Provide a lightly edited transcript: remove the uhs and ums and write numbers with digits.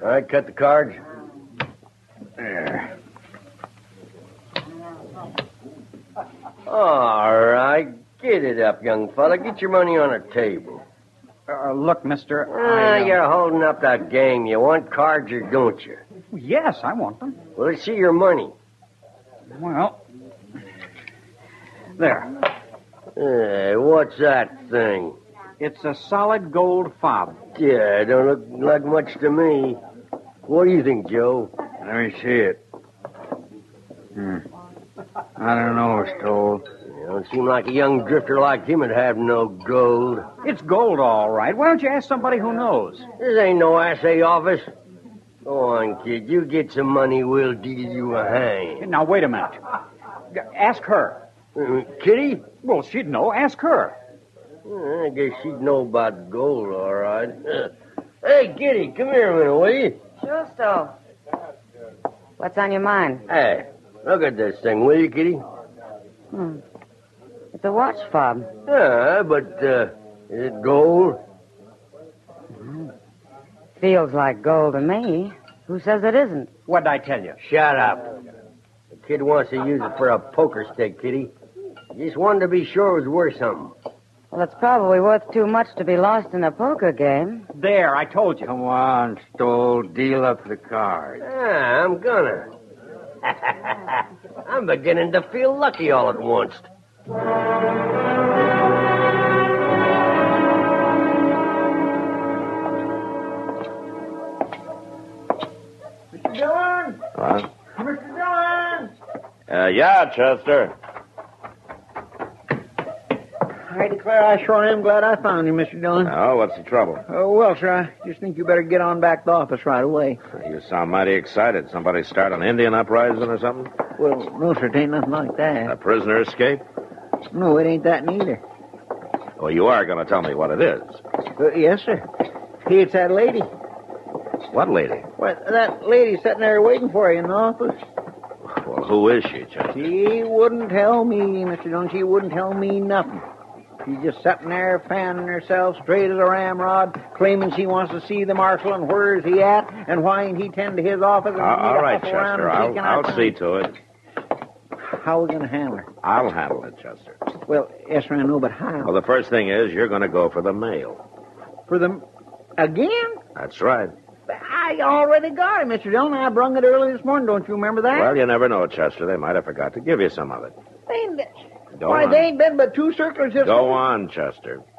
All right, cut the cards. There. All right, get it up, young fella. Get your money on the table. Look, mister, You're holding up that game. You want cards or don't you? Yes, I want them. Well, let's see your money. Well, there. Hey, what's that thing? It's a solid gold fob. Yeah, don't look like much to me. What do you think, Joe? Let me see it. I don't know, Stoll. You don't seem like a young drifter like him would have no gold. It's gold, all right. Why don't you ask somebody who knows? This ain't no assay office. Go on, kid. You get some money, we'll deal you a hand. Now, wait a minute. Ask her. Kitty? Well, she'd know. Ask her. I guess she'd know about gold, all right. Hey, Kitty, come here a minute, will you? Sure, Stowe. What's on your mind? Hey, look at this thing, will you, Kitty? It's a watch fob. Yeah, but, is it gold? Feels like gold to me. Who says it isn't? What'd I tell you? Shut up. The kid wants to use it for a poker stick, Kitty. Just wanted to be sure it was worth something. Well, it's probably worth too much to be lost in a poker game. There, I told you. Come on, Stoll. Deal up the cards. Yeah, I'm gonna. I'm beginning to feel lucky all at once. Mr. Dillon! What? Mr. Dillon! Yeah, Chester. I declare I sure am glad I found you, Mr. Dillon. Oh, what's the trouble? Oh, well, sir, I just think you better get on back to the office right away. You sound mighty excited. Somebody start an Indian uprising or something? Well, no, sir, it ain't nothing like A that. prisoner escape? No, it ain't that neither. Well, you are going to tell me what it is. Yes, sir. Hey, it's that lady. What lady? Well, that lady sitting there waiting for you in the office. Well, who is she, Chester? She wouldn't tell me, Mr. Dillon. She wouldn't tell me nothing. She's just sitting there fanning herself straight as a ramrod, claiming she wants to see the marshal and where's he at and why ain't he tend to his office. And All right, Chester. I'll see to it. How are we going to handle her? I'll handle it, Chester. Well, yes, sir, I know, but how? Well, the first thing is you're going to go for the mail. For them again? That's right. I already got it, Mr. Dillon. I brung it early this morning. Don't you remember that? Well, you never know, Chester. They might have forgot to give you some of it. Go Why, on. they ain't been but 2 circulars just... Go on, Chester.